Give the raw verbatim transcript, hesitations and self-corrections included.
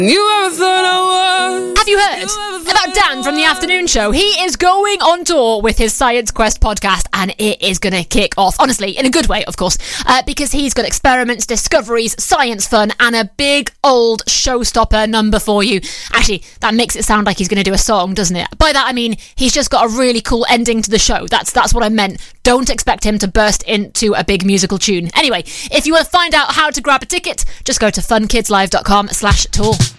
You ever thought I was? Have you heard about Dan from the afternoon show? He is going on tour with his Science Quest podcast, and it is going to kick off, honestly, in a good way, of course, uh, because he's got experiments, discoveries, science fun, and a big old showstopper number for you. Actually, that makes it sound like he's going to do a song, doesn't it? By that I mean he's just got a really cool ending to the show. That's that's what I meant. Don't expect him to burst into a big musical tune. Anyway, if you want to find out how to grab a ticket, just go to funkidslive.com slash tour.